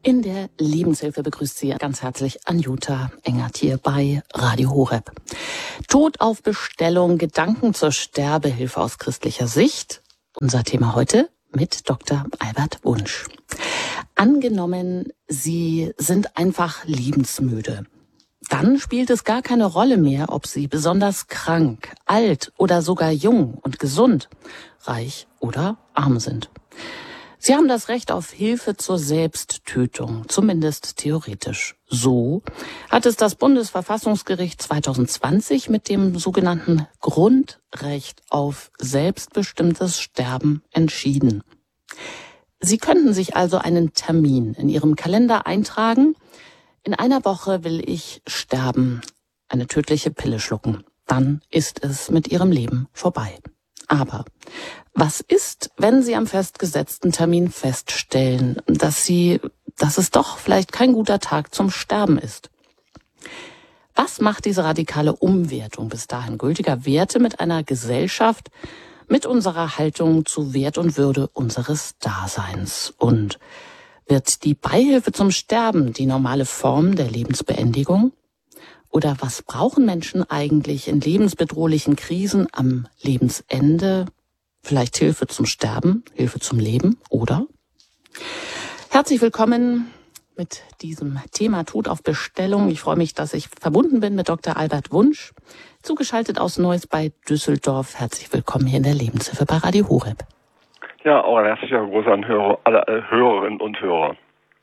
In der Lebenshilfe begrüßt Sie ganz herzlich Anjuta Engert hier bei Radio Horeb. Tod auf Bestellung, Gedanken zur Sterbehilfe aus christlicher Sicht. Unser Thema heute mit Dr. Albert Wunsch. Angenommen, Sie sind einfach lebensmüde. Dann spielt es gar keine Rolle mehr, ob Sie besonders krank, alt oder sogar jung und gesund, reich oder arm sind. Sie haben das Recht auf Hilfe zur Selbsttötung, zumindest theoretisch. So hat es das Bundesverfassungsgericht 2020 mit dem sogenannten Grundrecht auf selbstbestimmtes Sterben entschieden. Sie könnten sich also einen Termin in Ihrem Kalender eintragen. In einer Woche will ich sterben, eine tödliche Pille schlucken. Dann ist es mit Ihrem Leben vorbei. Aber was ist, wenn Sie am festgesetzten Termin feststellen, dass es doch vielleicht kein guter Tag zum Sterben ist? Was macht diese radikale Umwertung bis dahin gültiger Werte mit einer Gesellschaft, mit unserer Haltung zu Wert und Würde unseres Daseins? Und wird die Beihilfe zum Sterben die normale Form der Lebensbeendigung? Oder was brauchen Menschen eigentlich in lebensbedrohlichen Krisen am Lebensende? Vielleicht Hilfe zum Sterben, Hilfe zum Leben, oder? Herzlich willkommen mit diesem Thema Tod auf Bestellung. Ich freue mich, dass ich verbunden bin mit Dr. Albert Wunsch, zugeschaltet aus Neuss bei Düsseldorf. Herzlich willkommen hier in der Lebenshilfe bei Radio Horeb. Ja, auch ein herzlicher Gruß an alle Hörerinnen und Hörer.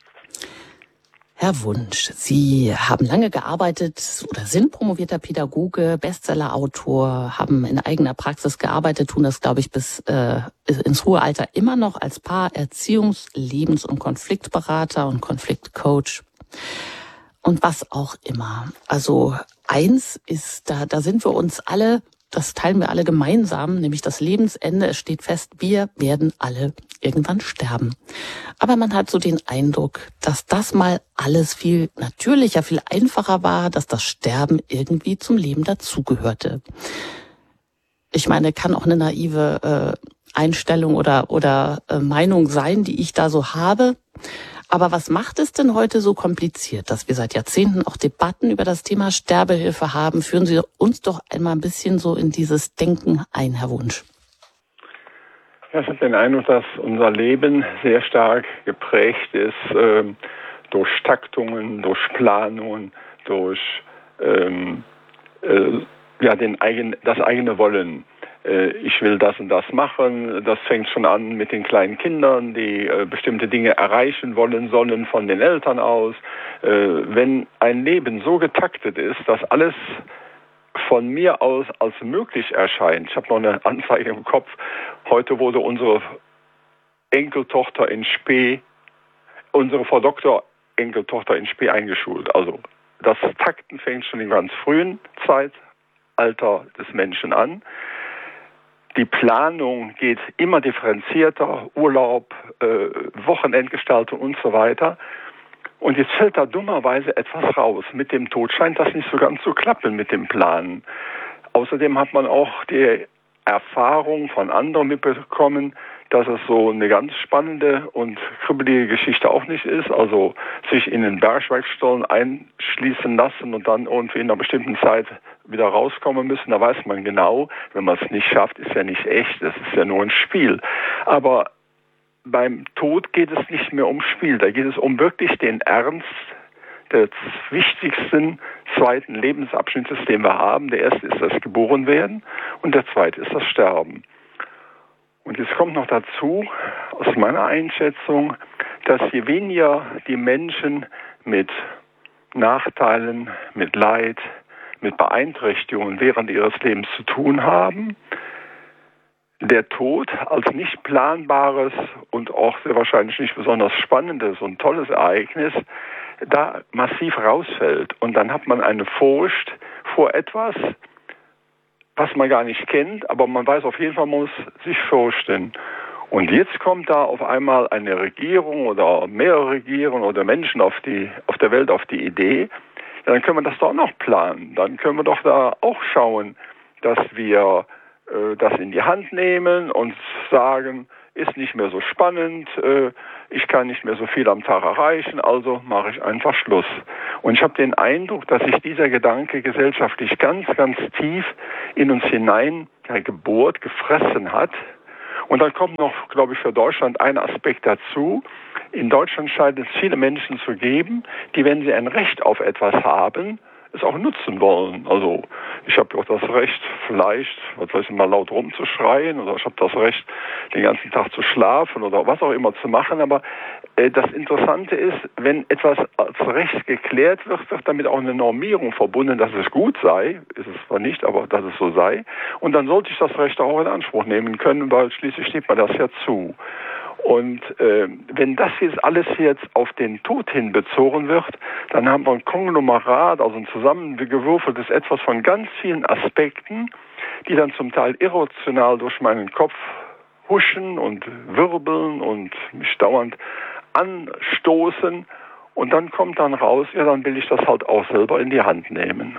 Herr Wunsch, Sie haben lange gearbeitet oder sind promovierter Pädagoge, Bestsellerautor, haben in eigener Praxis gearbeitet, tun das, glaube ich, bis ins hohe Alter immer noch als Paar-, Erziehungs-, Lebens- und Konfliktberater und Konfliktcoach und was auch immer. Also eins ist, da sind wir uns alle, das teilen wir alle gemeinsam, nämlich das Lebensende. Es steht fest, wir werden alle irgendwann sterben. Aber man hat so den Eindruck, dass das mal alles viel natürlicher, viel einfacher war, dass das Sterben irgendwie zum Leben dazugehörte. Ich meine, kann auch eine naive Einstellung oder Meinung sein, die ich da so habe. Aber was macht es denn heute so kompliziert, dass wir seit Jahrzehnten auch Debatten über das Thema Sterbehilfe haben? Führen Sie uns doch einmal ein bisschen so in dieses Denken ein, Herr Wunsch. Ja, ich habe den Eindruck, dass unser Leben sehr stark geprägt ist durch Taktungen, durch Planungen, durch das eigene Wollen. Ich will das und das machen. Das fängt schon an mit den kleinen Kindern, die bestimmte Dinge erreichen wollen sollen von den Eltern aus. Wenn ein Leben so getaktet ist, dass alles von mir aus als möglich erscheint. Ich habe noch eine Anzeige im Kopf. Heute wurde unsere Enkeltochter in Spee, unsere Frau Doktor Enkeltochter in Spee eingeschult. Also das Takten fängt schon im ganz frühen Zeitalter des Menschen an. Die Planung geht immer differenzierter, Urlaub, Wochenendgestaltung und so weiter. Und jetzt fällt da dummerweise etwas raus. Mit dem Tod scheint das nicht so ganz zu klappen mit dem Planen. Außerdem hat man auch die Erfahrung von anderen mitbekommen, dass es so eine ganz spannende und kribbelige Geschichte auch nicht ist. Also sich in den Bergwerkstollen einschließen lassen und dann irgendwie in einer bestimmten Zeit wieder rauskommen müssen. Da weiß man genau, wenn man es nicht schafft, ist ja nicht echt. Es ist ja nur ein Spiel. Aber beim Tod geht es nicht mehr ums Spiel. Da geht es um wirklich den Ernst des wichtigsten zweiten Lebensabschnittes, den wir haben. Der erste ist das Geborenwerden und der zweite ist das Sterben. Und jetzt kommt noch dazu, aus meiner Einschätzung, dass je weniger die Menschen mit Nachteilen, mit Leid, mit Beeinträchtigungen während ihres Lebens zu tun haben, der Tod als nicht planbares und auch sehr wahrscheinlich nicht besonders spannendes und tolles Ereignis da massiv rausfällt. Und dann hat man eine Furcht vor etwas, was man gar nicht kennt, aber man weiß auf jeden Fall, man muss sich fürchten. Und jetzt kommt da auf einmal eine Regierung oder mehrere Regierungen oder Menschen auf der Welt auf die Idee, ja, dann können wir das doch noch planen. Dann können wir doch da auch schauen, dass wir das in die Hand nehmen und sagen, ist nicht mehr so spannend, ich kann nicht mehr so viel am Tag erreichen, also mache ich einfach Schluss. Und ich habe den Eindruck, dass sich dieser Gedanke gesellschaftlich ganz, ganz tief in uns hinein gebohrt, gefressen hat. Und dann kommt noch, glaube ich, für Deutschland ein Aspekt dazu. In Deutschland scheint es viele Menschen zu geben, die, wenn sie ein Recht auf etwas haben, es auch nutzen wollen. Also ich habe auch das Recht, vielleicht, was weiß ich, mal laut rumzuschreien, oder ich habe das Recht, den ganzen Tag zu schlafen oder was auch immer zu machen. Aber das Interessante ist, wenn etwas als Recht geklärt wird, wird damit auch eine Normierung verbunden, dass es gut sei. Ist es zwar nicht, aber dass es so sei. Und dann sollte ich das Recht auch in Anspruch nehmen können, weil schließlich steht mir das ja zu. Und wenn das jetzt alles jetzt auf den Tod hin bezogen wird, dann haben wir ein Konglomerat, also ein zusammengewürfeltes Etwas von ganz vielen Aspekten, die dann zum Teil irrational durch meinen Kopf huschen und wirbeln und mich dauernd anstoßen. Und dann kommt dann raus, ja, dann will ich das halt auch selber in die Hand nehmen.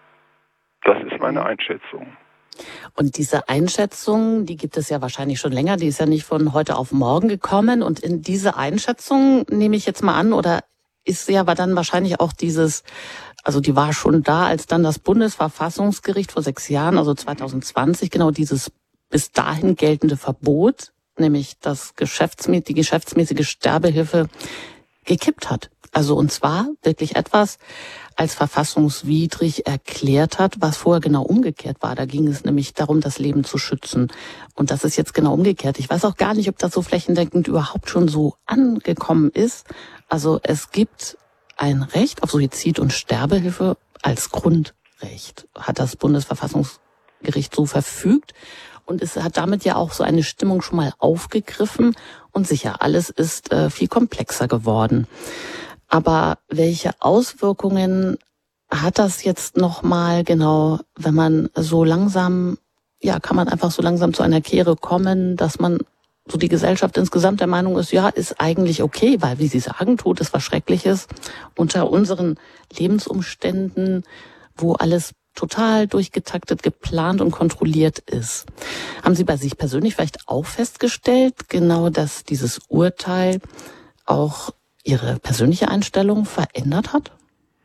Das ist meine Einschätzung. Und diese Einschätzung, die gibt es ja wahrscheinlich schon länger, die ist ja nicht von heute auf morgen gekommen. Und in diese Einschätzung nehme ich jetzt mal an, oder ist ja aber dann wahrscheinlich auch also die war schon da, als dann das Bundesverfassungsgericht vor 6 Jahren, also 2020, genau dieses bis dahin geltende Verbot, nämlich die geschäftsmäßige Sterbehilfe gekippt hat. Also und zwar wirklich etwas als verfassungswidrig erklärt hat, was vorher genau umgekehrt war. Da ging es nämlich darum, das Leben zu schützen. Und das ist jetzt genau umgekehrt. Ich weiß auch gar nicht, ob das so flächendeckend überhaupt schon so angekommen ist. Also es gibt ein Recht auf Suizid- und Sterbehilfe als Grundrecht, hat das Bundesverfassungsgericht so verfügt. Und es hat damit ja auch so eine Stimmung schon mal aufgegriffen. Und sicher, alles ist viel komplexer geworden. Aber welche Auswirkungen hat das jetzt nochmal genau, wenn man so langsam, ja, kann man einfach so langsam zu einer Kehre kommen, dass man so die Gesellschaft insgesamt der Meinung ist, ja, ist eigentlich okay, weil, wie Sie sagen, Tod ist was Schreckliches unter unseren Lebensumständen, wo alles total durchgetaktet, geplant und kontrolliert ist. Haben Sie bei sich persönlich vielleicht auch festgestellt, genau, dass dieses Urteil auch Ihre persönliche Einstellung verändert hat?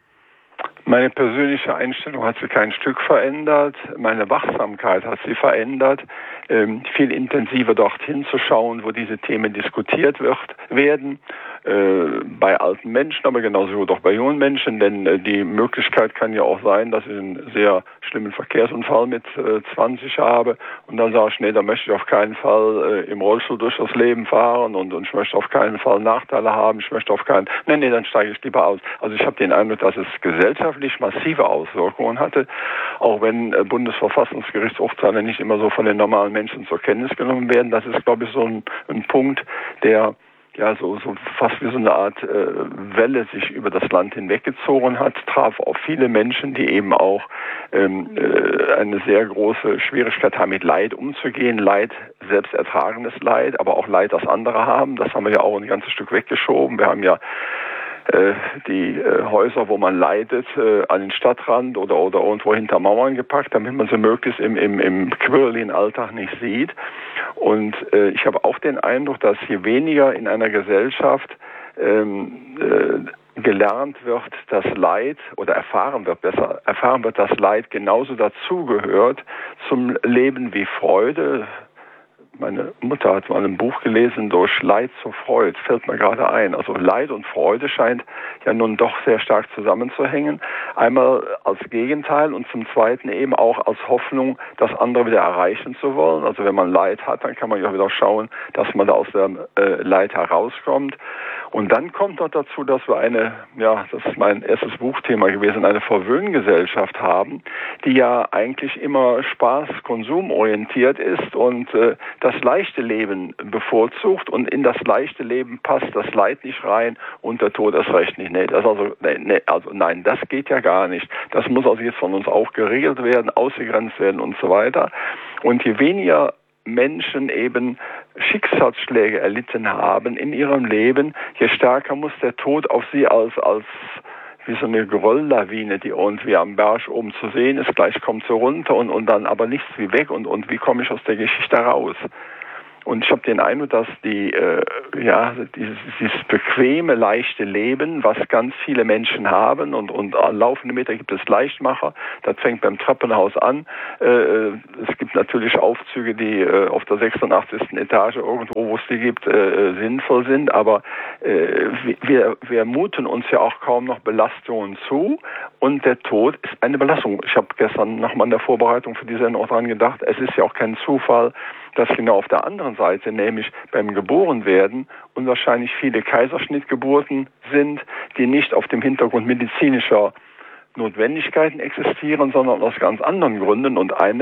Meine persönliche Einstellung hat sich kein Stück verändert. Meine Wachsamkeit hat sie verändert, viel intensiver dorthin zu schauen, wo diese Themen diskutiert werden. Bei alten Menschen, aber genauso doch bei jungen Menschen, denn die Möglichkeit kann ja auch sein, dass ich einen sehr schlimmen Verkehrsunfall mit 20 habe und dann sage ich, nee, da möchte ich auf keinen Fall im Rollstuhl durch das Leben fahren und ich möchte auf keinen Fall Nachteile haben, nee, dann steige ich lieber aus. Also ich habe den Eindruck, dass es gesellschaftlich massive Auswirkungen hatte, auch wenn Bundesverfassungsgerichtsurteile nicht immer so von den normalen Menschen zur Kenntnis genommen werden. Das ist, glaube ich, so ein Punkt, der ja so fast wie so eine Art Welle sich über das Land hinweggezogen hat, traf auf viele Menschen, die eben auch eine sehr große Schwierigkeit haben, mit Leid umzugehen, Leid, selbst ertragenes Leid, aber auch Leid, das andere haben. Das haben wir ja auch ein ganzes Stück weggeschoben. Wir haben ja die Häuser, wo man leidet, an den Stadtrand oder irgendwo hinter Mauern gepackt, damit man sie möglichst im quirligen Alltag nicht sieht. Und ich habe auch den Eindruck, dass je weniger in einer Gesellschaft gelernt wird, dass Leid oder erfahren wird, dass Leid genauso dazugehört zum Leben wie Freude. Meine Mutter hat mal ein Buch gelesen, durch Leid zur Freude, fällt mir gerade ein. Also Leid und Freude scheint ja nun doch sehr stark zusammenzuhängen. Einmal als Gegenteil und zum Zweiten eben auch als Hoffnung, das andere wieder erreichen zu wollen. Also wenn man Leid hat, dann kann man ja wieder schauen, dass man da aus dem Leid herauskommt. Und dann kommt noch dazu, dass wir das ist mein erstes Buchthema gewesen, eine Verwöhngesellschaft haben, die ja eigentlich immer Spaß, Konsum orientiert ist und das leichte Leben bevorzugt und in das leichte Leben passt das Leid nicht rein und der Tod erst recht nicht. Nein, das geht ja gar nicht. Das muss also jetzt von uns auch geregelt werden, ausgegrenzt werden und so weiter. Und je weniger Menschen eben Schicksalsschläge erlitten haben in ihrem Leben, je stärker muss der Tod auf sie als wie so eine Gerölllawine, die irgendwie am Berg oben zu sehen ist, gleich kommt sie runter und dann aber nichts wie weg und wie komme ich aus der Geschichte raus. Und ich habe den Eindruck, dass dieses bequeme, leichte Leben, was ganz viele Menschen haben und laufende Meter gibt es Leichtmacher. Das fängt beim Treppenhaus an. Es gibt natürlich Aufzüge, die auf der 86. Etage irgendwo, wo es die gibt, sinnvoll sind. Aber wir muten uns ja auch kaum noch Belastungen zu. Und der Tod ist eine Belastung. Ich habe gestern nochmal in der Vorbereitung für die Sendung auch dran gedacht, es ist ja auch kein Zufall, dass genau auf der anderen Seite, nämlich beim Geborenwerden, unwahrscheinlich viele Kaiserschnittgeburten sind, die nicht auf dem Hintergrund medizinischer Notwendigkeiten existieren, sondern aus ganz anderen Gründen. Und ein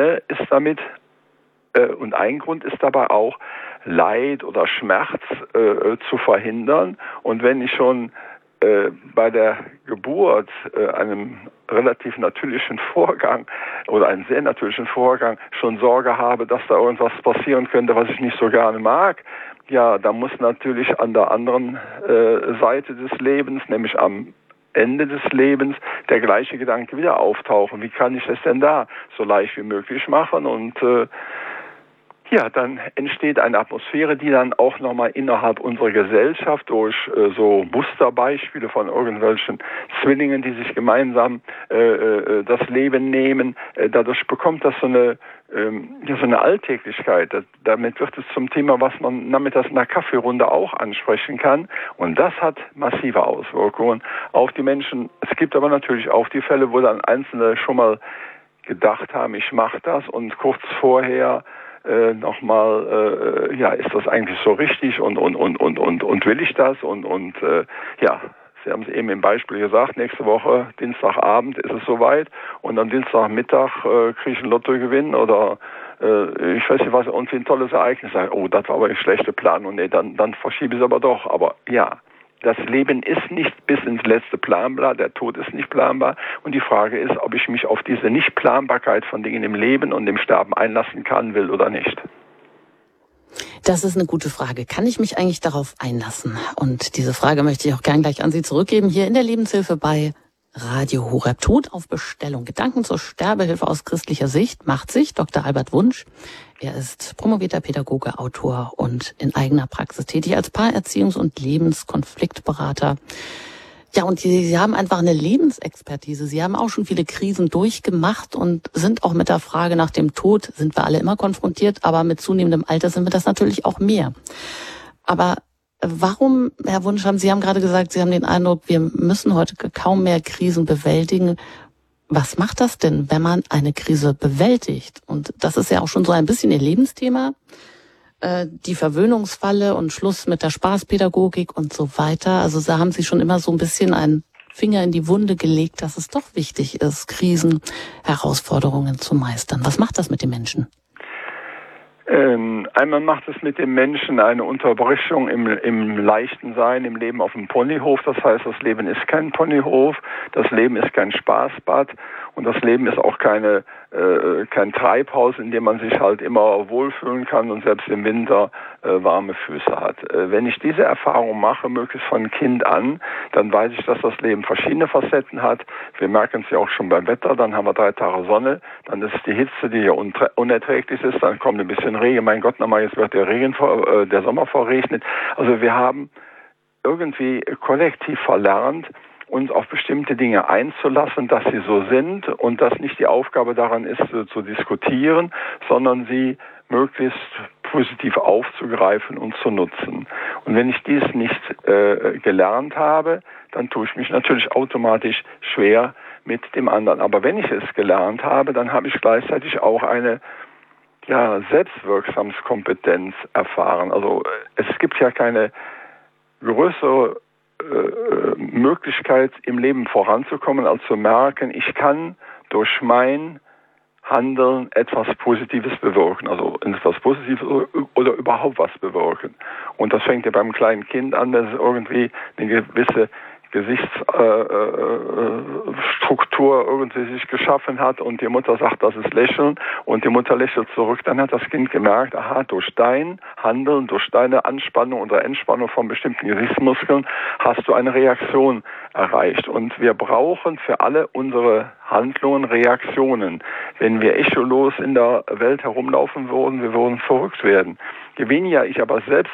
Grund ist dabei auch, Leid oder Schmerz zu verhindern. Und wenn ich schon bei der Geburt einem relativ natürlichen Vorgang oder einem sehr natürlichen Vorgang schon Sorge habe, dass da irgendwas passieren könnte, was ich nicht so gerne mag, ja, da muss natürlich an der anderen Seite des Lebens, nämlich am Ende des Lebens, der gleiche Gedanke wieder auftauchen. Wie kann ich es denn da so leicht wie möglich machen? Und dann entsteht eine Atmosphäre, die dann auch nochmal innerhalb unserer Gesellschaft durch so Musterbeispiele von irgendwelchen Zwillingen, die sich gemeinsam das Leben nehmen, dadurch bekommt das so eine Alltäglichkeit. Damit wird es zum Thema, was man nachmittags in der Kaffeerunde auch ansprechen kann. Und das hat massive Auswirkungen auf die Menschen. Es gibt aber natürlich auch die Fälle, wo dann Einzelne schon mal gedacht haben, ich mache das und kurz vorher ist das eigentlich so richtig und will ich das Sie haben es eben im Beispiel gesagt, nächste Woche, Dienstagabend ist es soweit und am Dienstagmittag kriege ich einen Lottogewinn oder ich weiß nicht was, irgendwie ein tolles Ereignis. Oh, das war aber eine schlechte Planung. Nee, dann verschiebe ich es aber doch. Aber ja, das Leben ist nicht bis ins letzte planbar, der Tod ist nicht planbar und die Frage ist, ob ich mich auf diese Nichtplanbarkeit von Dingen im Leben und im Sterben einlassen kann, will oder nicht. Das ist eine gute Frage. Kann ich mich eigentlich darauf einlassen? Und diese Frage möchte ich auch gern gleich an Sie zurückgeben, hier in der Lebenshilfe bei Radio Horeb. Tod auf Bestellung. Gedanken zur Sterbehilfe aus christlicher Sicht macht sich Dr. Albert Wunsch. Er ist promovierter Pädagoge, Autor und in eigener Praxis tätig als Paarerziehungs- und Lebenskonfliktberater. Ja, und Sie haben einfach eine Lebensexpertise. Sie haben auch schon viele Krisen durchgemacht und sind auch mit der Frage nach dem Tod, sind wir alle immer konfrontiert, aber mit zunehmendem Alter sind wir das natürlich auch mehr. Aber warum, Herr Wunsch, Sie haben gerade gesagt, Sie haben den Eindruck, wir müssen heute kaum mehr Krisen bewältigen. Was macht das denn, wenn man eine Krise bewältigt? Und das ist ja auch schon so ein bisschen Ihr Lebensthema. Die Verwöhnungsfalle und Schluss mit der Spaßpädagogik und so weiter. Also da haben Sie schon immer so ein bisschen einen Finger in die Wunde gelegt, dass es doch wichtig ist, Krisen, Herausforderungen zu meistern. Was macht das mit den Menschen? Einmal macht es mit dem Menschen eine Unterbrechung im leichten Sein, im Leben auf dem Ponyhof. Das heißt, das Leben ist kein Ponyhof, das Leben ist kein Spaßbad und das Leben ist auch kein Treibhaus, in dem man sich halt immer wohlfühlen kann und selbst im Winter warme Füße hat. Wenn ich diese Erfahrung mache, möglichst von Kind an, dann weiß ich, dass das Leben verschiedene Facetten hat. Wir merken es ja auch schon beim Wetter, dann haben wir 3 Tage Sonne, dann ist es die Hitze, die hier unerträglich ist, dann kommt ein bisschen Regen, mein Gott, nochmal, jetzt wird der Sommer verregnet. Also wir haben irgendwie kollektiv verlernt, uns auf bestimmte Dinge einzulassen, dass sie so sind und dass nicht die Aufgabe daran ist, zu diskutieren, sondern sie möglichst positiv aufzugreifen und zu nutzen. Und wenn ich dies nicht gelernt habe, dann tue ich mich natürlich automatisch schwer mit dem anderen. Aber wenn ich es gelernt habe, dann habe ich gleichzeitig auch eine Selbstwirksamskompetenz erfahren. Also es gibt ja keine größere Möglichkeit im Leben voranzukommen, als zu merken, ich kann durch mein Handeln etwas Positives bewirken, also etwas Positives oder überhaupt was bewirken. Und das fängt ja beim kleinen Kind an, dass es irgendwie eine gewisse Gesichtsstruktur irgendwie sich geschaffen hat und die Mutter sagt, das ist Lächeln und die Mutter lächelt zurück, dann hat das Kind gemerkt, aha, durch dein Handeln, durch deine Anspannung oder Entspannung von bestimmten Gesichtsmuskeln hast du eine Reaktion erreicht. Und wir brauchen für alle unsere Handlungen Reaktionen. Wenn wir echolos in der Welt herumlaufen würden, wir würden verrückt werden. Je weniger ich aber selbst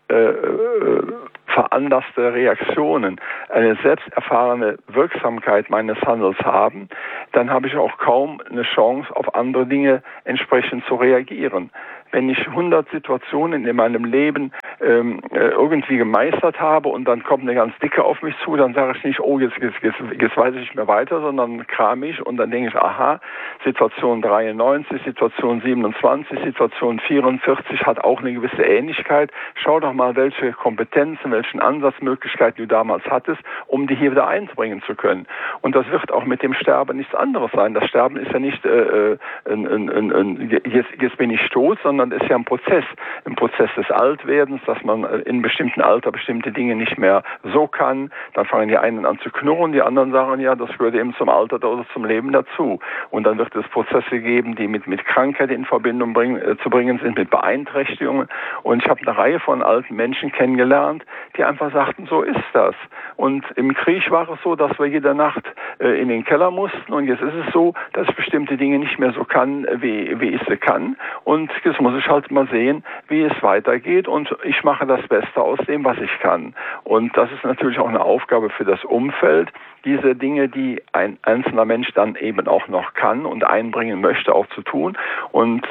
veranlasste Reaktionen, eine selbst erfahrene Wirksamkeit meines Handels haben, dann habe ich auch kaum eine Chance, auf andere Dinge entsprechend zu reagieren. Wenn ich 100 Situationen in meinem Leben irgendwie gemeistert habe und dann kommt eine ganz dicke auf mich zu, dann sage ich nicht, oh, jetzt weiß ich nicht mehr weiter, sondern kram ich und dann denke ich, aha, Situation 93, Situation 27, Situation 44 hat auch eine gewisse Ähnlichkeit. Schau doch mal, welche Kompetenzen, welchen Ansatzmöglichkeiten du damals hattest, um die hier wieder einbringen zu können. Und das wird auch mit dem Sterben nichts anderes sein. Das Sterben ist ja nicht jetzt bin ich tot, sondern ist ja ein Prozess des Altwerdens, dass man in bestimmten Alter bestimmte Dinge nicht mehr so kann. Dann fangen die einen an zu knurren, die anderen sagen, ja, das gehört eben zum Alter oder zum Leben dazu. Und dann wird es Prozesse geben, die mit Krankheit in Verbindung zu bringen sind, mit Beeinträchtigungen. Und ich habe eine Reihe von alten Menschen kennengelernt, die einfach sagten, so ist das. Und im Krieg war es so, dass wir jede Nacht in den Keller mussten. Und jetzt ist es so, dass ich bestimmte Dinge nicht mehr so kann, wie ich sie kann. Und jetzt muss ich halt mal sehen, wie es weitergeht. Und ich mache das Beste aus dem, was ich kann. Und das ist natürlich auch eine Aufgabe für das Umfeld, diese Dinge, die ein einzelner Mensch dann eben auch noch kann und einbringen möchte, auch zu tun. Und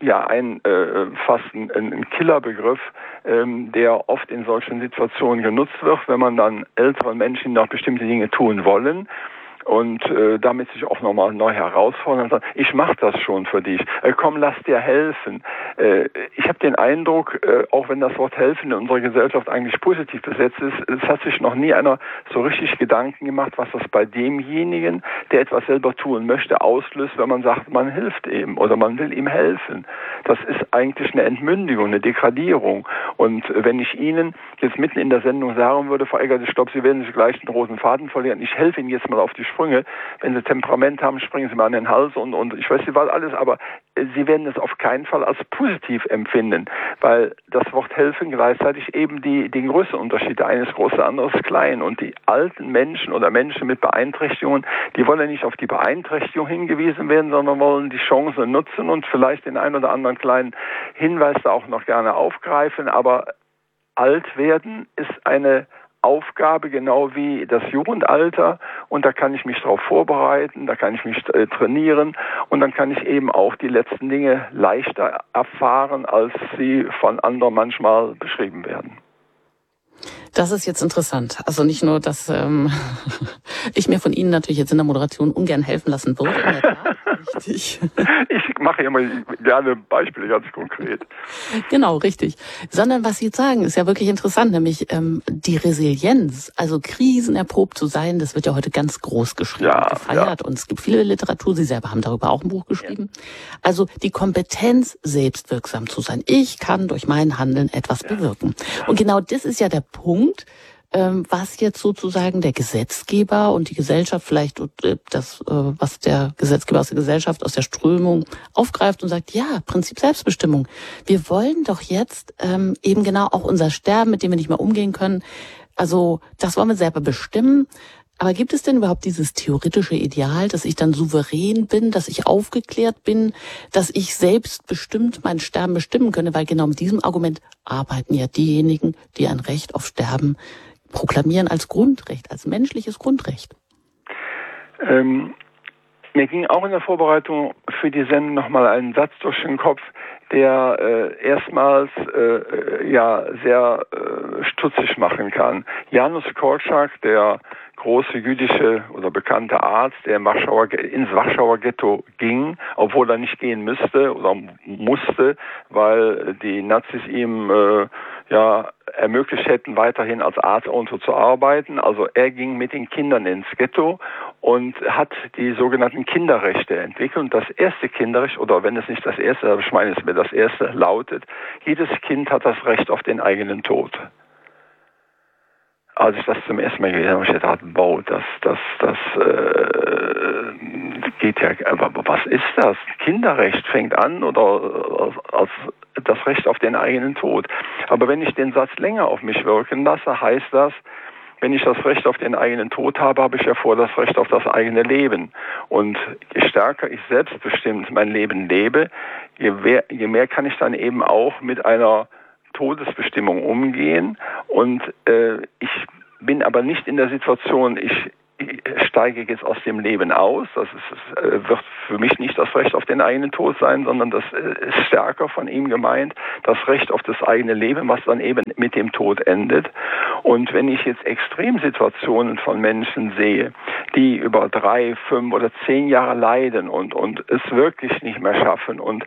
fast ein Killerbegriff, der oft in solchen Situationen genutzt wird, wenn man dann älteren Menschen noch bestimmte Dinge tun wollen. Und damit sich auch nochmal neu herausfordern und sagen, ich mache das schon für dich. Komm, lass dir helfen. Ich habe den Eindruck, auch wenn das Wort helfen in unserer Gesellschaft eigentlich positiv besetzt ist, es hat sich noch nie einer so richtig Gedanken gemacht, was das bei demjenigen, der etwas selber tun möchte, auslöst, wenn man sagt, man hilft ihm oder man will ihm helfen. Das ist eigentlich eine Entmündigung, eine Degradierung. Und wenn ich Ihnen jetzt mitten in der Sendung sagen würde, Frau Eggert, ich glaube, Sie werden sich gleich den roten Faden verlieren, ich helfe Ihnen jetzt mal auf die Sprünge. Wenn Sie Temperament haben, springen Sie mal an den Hals und ich weiß nicht was alles, aber Sie werden es auf keinen Fall als positiv empfinden, weil das Wort helfen gleichzeitig eben den größten Unterschied, der eine ist groß, der andere ist klein. Und die alten Menschen oder Menschen mit Beeinträchtigungen, die wollen nicht auf die Beeinträchtigung hingewiesen werden, sondern wollen die Chance nutzen und vielleicht den einen oder anderen kleinen Hinweis da auch noch gerne aufgreifen. Aber alt werden ist eine Aufgabe, genau wie das Jugendalter, und da kann ich mich darauf vorbereiten, da kann ich mich trainieren und dann kann ich eben auch die letzten Dinge leichter erfahren, als sie von anderen manchmal beschrieben werden. Das ist jetzt interessant. Also nicht nur, dass ich mir von Ihnen natürlich jetzt in der Moderation ungern helfen lassen würde. In der Tat, richtig. Ich mache immer gerne Beispiele ganz konkret. Genau, richtig. Sondern was Sie jetzt sagen, ist ja wirklich interessant, nämlich die Resilienz, also krisenerprobt zu sein, das wird ja heute ganz groß geschrieben, gefeiert. Und es gibt viele Literatur, Sie selber haben darüber auch ein Buch geschrieben. Ja. Also die Kompetenz, selbstwirksam zu sein. Ich kann durch mein Handeln etwas bewirken. Und genau das ist ja der Punkt, was jetzt sozusagen der Gesetzgeber und die Gesellschaft vielleicht was der Gesetzgeber aus der Gesellschaft, aus der Strömung aufgreift und sagt, ja, Prinzip Selbstbestimmung. Wir wollen doch jetzt eben genau auch unser Sterben, mit dem wir nicht mehr umgehen können, also das wollen wir selber bestimmen. Aber gibt es denn überhaupt dieses theoretische Ideal, dass ich dann souverän bin, dass ich aufgeklärt bin, dass ich selbstbestimmt mein Sterben bestimmen könne? Weil genau mit diesem Argument arbeiten ja diejenigen, die ein Recht auf Sterben proklamieren als Grundrecht, als menschliches Grundrecht. Mir ging auch in der Vorbereitung für die Sendung nochmal ein Satz durch den Kopf, der erstmals sehr stutzig machen kann. Janusz Korczak, der große jüdische oder bekannte Arzt, der ins Warschauer Ghetto ging, obwohl er nicht gehen müsste oder musste, weil die Nazis ihm ermöglicht hätten, weiterhin als Arzt irgendwo zu arbeiten. Also er ging mit den Kindern ins Ghetto und hat die sogenannten Kinderrechte entwickelt. Und das erste Kinderrecht, oder wenn es nicht das erste, aber ich meine, es wäre das erste, lautet, jedes Kind hat das Recht auf den eigenen Tod. als ich das zum ersten Mal gelesen habe, habe ich gedacht, wow, das geht ja, aber was ist das? Kinderrecht fängt an oder als das Recht auf den eigenen Tod. Aber wenn ich den Satz länger auf mich wirken lasse, heißt das, wenn ich das Recht auf den eigenen Tod habe, habe ich ja vor das Recht auf das eigene Leben. Und je stärker ich selbstbestimmt mein Leben lebe, je mehr kann ich dann eben auch mit einer Todesbestimmung umgehen. Und ich bin aber nicht in der Situation, ich steige jetzt aus dem Leben aus. Das wird für mich nicht das Recht auf den eigenen Tod sein, sondern das ist stärker von ihm gemeint, das Recht auf das eigene Leben, was dann eben mit dem Tod endet. Und wenn ich jetzt Extremsituationen von Menschen sehe, die über 3, 5 oder 10 Jahre leiden und es wirklich nicht mehr schaffen und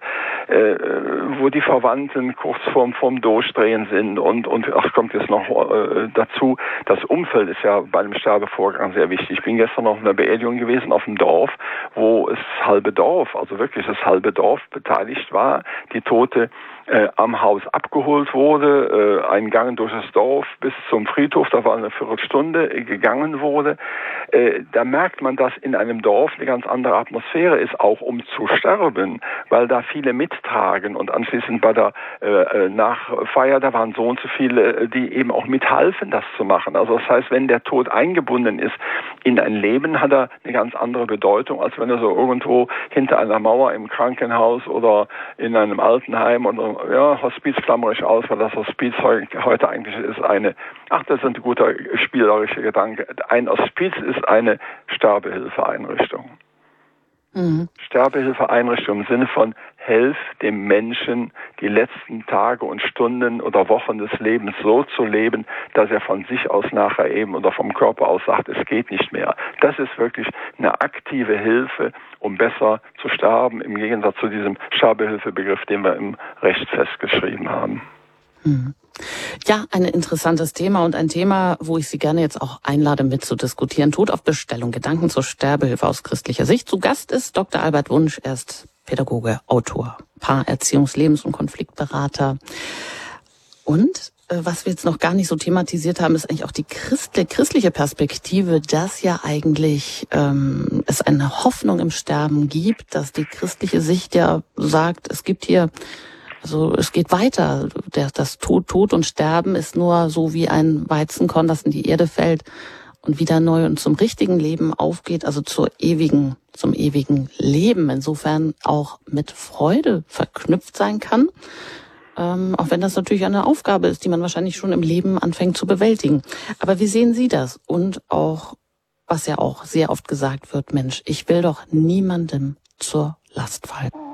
wo die Verwandten kurz vorm Durchdrehen sind und ach, kommt jetzt noch dazu, das Umfeld ist ja bei einem Sterbevorgang sehr wichtig. Ich bin gestern auf einer Beerdigung gewesen auf dem Dorf, wo das halbe Dorf, also wirklich das halbe Dorf beteiligt war. Die Tote am Haus abgeholt wurde, ein Gang durch das Dorf bis zum Friedhof, da war eine Viertelstunde, gegangen wurde. Da merkt man, dass in einem Dorf eine ganz andere Atmosphäre ist, auch um zu sterben, weil da viele mittragen und anschließend bei der Nachfeier, da waren so und so viele, die eben auch mithalfen, das zu machen. Also das heißt, wenn der Tod eingebunden ist in ein Leben, hat er eine ganz andere Bedeutung, als wenn er so irgendwo hinter einer Mauer im Krankenhaus oder in einem Altenheim oder Hospiz klammere ich aus, weil das Hospiz heute eigentlich ist das ist ein guter spielerischer Gedanke. Ein Hospiz ist eine Sterbehilfeeinrichtung. Mhm. Sterbehilfeeinrichtung im Sinne von helf dem Menschen, die letzten Tage und Stunden oder Wochen des Lebens so zu leben, dass er von sich aus nachher eben oder vom Körper aus sagt, es geht nicht mehr. Das ist wirklich eine aktive Hilfe, um besser zu sterben, im Gegensatz zu diesem Sterbehilfebegriff, den wir im Recht festgeschrieben haben. Mhm. Ja, ein interessantes Thema und ein Thema, wo ich Sie gerne jetzt auch einlade, mitzudiskutieren. Tod auf Bestellung, Gedanken zur Sterbehilfe aus christlicher Sicht. Zu Gast ist Dr. Albert Wunsch. Er ist Pädagoge, Autor, Paarerziehungs-, Lebens- und Konfliktberater. Und was wir jetzt noch gar nicht so thematisiert haben, ist eigentlich auch die christliche Perspektive, dass ja eigentlich es eine Hoffnung im Sterben gibt, dass die christliche Sicht ja sagt, es gibt hier, also es geht weiter. Das Tod und Sterben ist nur so wie ein Weizenkorn, das in die Erde fällt und wieder neu und zum richtigen Leben aufgeht, also zum ewigen Leben. Insofern auch mit Freude verknüpft sein kann. Auch wenn das natürlich eine Aufgabe ist, die man wahrscheinlich schon im Leben anfängt zu bewältigen. Aber wie sehen Sie das? Und auch, was ja auch sehr oft gesagt wird, Mensch, ich will doch niemandem zur Last fallen.